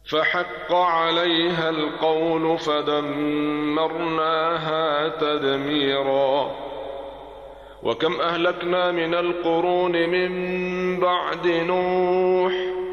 فحق عليها القول فدمرناها تدميرا. وكم أهلكنا من القرون من بعد نوح